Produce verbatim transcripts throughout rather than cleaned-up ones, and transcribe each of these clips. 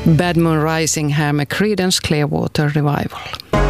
Bad Moon Rising här med Creedence Clearwater Revival.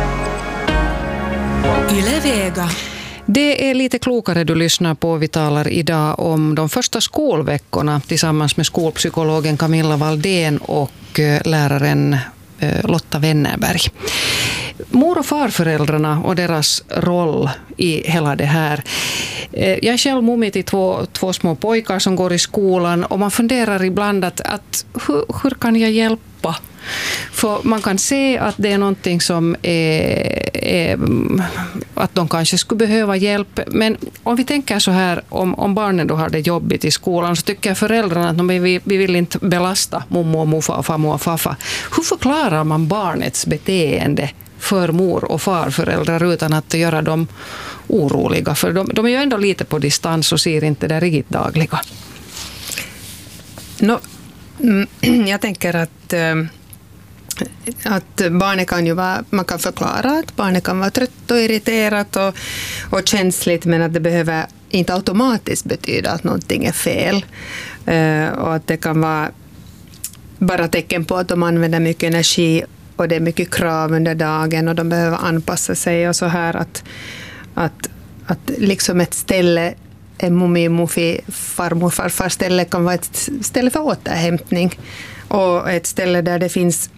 Yle Vega. Det är lite klokare du lyssnar på. Vi talar idag om de första skolveckorna tillsammans med skolpsykologen Camilla Valdén och läraren Lotta Wennerberg. Mor- och farföräldrarna och deras roll i hela det här. Jag är själv mommi till två, två små pojkar som går i skolan och man funderar ibland att, att hur, hur kan jag hjälpa? För man kan se att det är någonting som är, är att de kanske skulle behöva hjälp. Men om vi tänker så här, om, om barnen då har det jobbigt i skolan, så tycker föräldrarna att de, vi, vi vill inte belasta mommo och muffa och fammo och faffa. Hur förklarar man barnets beteende för mor- och farföräldrar utan att göra dem oroliga? För de, de är ju ändå lite på distans och ser inte det riktigt dagliga. No, jag tänker att att barnet kan ju vara, man kan förklara att barnet kan vara trött och irriterat och, och känsligt, men att det behöver inte automatiskt betyda att någonting är fel. Uh, och att det kan vara bara tecken på att de använder mycket energi och det är mycket krav under dagen och de behöver anpassa sig och så här, att, att, att liksom ett ställe, en mommi, muffi, farmor, farfar ställe kan vara ett ställe för återhämtning och ett ställe där det finns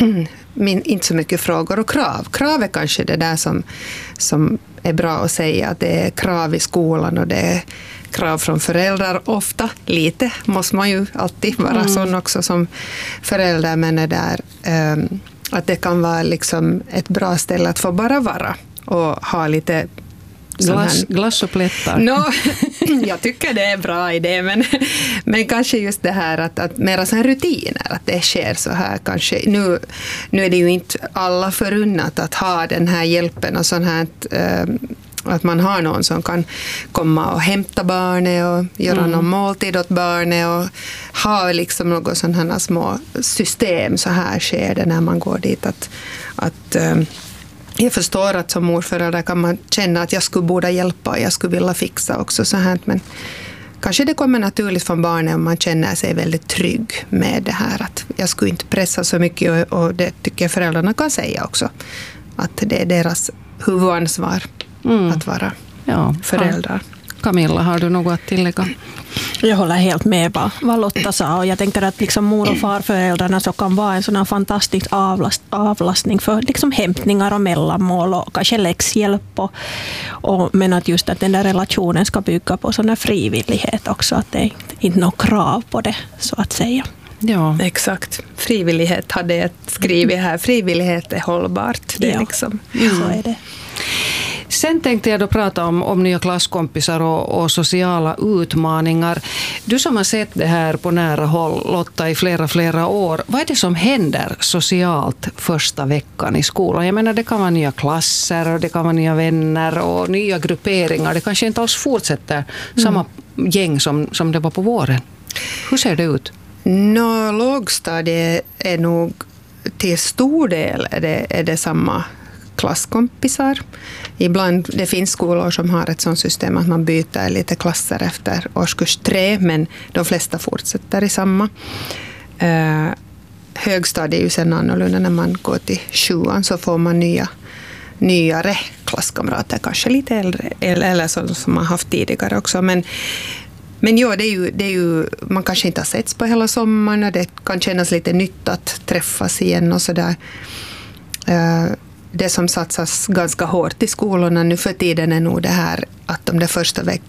inte så mycket frågor och krav. Krav är kanske det där som, som är bra att säga, att det är krav i skolan och det är krav från föräldrar. Ofta, lite, måste man ju alltid vara mm. sån också som förälder, men är där, um, att det kan vara liksom ett bra ställe att få bara vara och ha lite Glass, glass och plättar. No, jag tycker det är bra idé, men, men kanske just det här att, att mera så här rutiner, att det sker så här kanske. Nu, nu är det ju inte alla förunnat att ha den här hjälpen och sånt här, att, äh, att man har någon som kan komma och hämta barnet och göra mm. någon måltid åt barnet och ha liksom något sånt här små system. Så här sker det när man går dit, att, att äh, jag förstår att som morförälder kan man känna att jag skulle borde hjälpa och jag skulle vilja fixa också så här, men kanske det kommer naturligt från barnen om man känner sig väldigt trygg med det här, att jag skulle inte pressa så mycket, och, och det tycker jag föräldrarna kan säga också, att det är deras huvudansvar mm. att vara ja, föräldrar. Camilla, har du något att tillägga? Jag håller helt med vad Lotta sa, och jag tänker att liksom mor- och farföräldrarna så kan vara en sån här fantastisk avlast, avlastning för liksom hämtningar och mellanmål och kanske läxhjälp, och, och, men att just att den där relationen ska bygga på sån här frivillighet också, att det är inte något krav på det så att säga. Ja, exakt. Frivillighet hade jag skrivit här. Frivillighet är hållbart. Det är ja, liksom. mm. så är det. Sen tänkte jag då prata om, om nya klasskompisar och, och sociala utmaningar. Du som har sett det här på nära håll, Lotta, i flera, flera år. Vad är det som händer socialt första veckan i skolan? Jag menar, det kan vara nya klasser och det kan vara nya vänner och nya grupperingar. Det kanske inte alls fortsätter mm. samma gäng som, som det var på våren. Hur ser det ut? Nå, lågstadiet är nog till stor del är det, är det samma klasskompisar. Ibland, det finns skolor som har ett sådant system att man byter lite klasser efter årskurs tre, men de flesta fortsätter i samma. Eh, högstadiet är ju sen annorlunda. När man går till sjuan så får man nya, nyare klasskamrater, kanske lite äldre, eller sådana som man haft tidigare också. Men, men ja, det är, ju, det är ju, man kanske inte har setts på hela sommaren, och det kan kännas lite nytt att träffas igen och sådär. Eh, Det som satsas ganska hårt i skolorna nu för tiden är nog det här att de där första veck-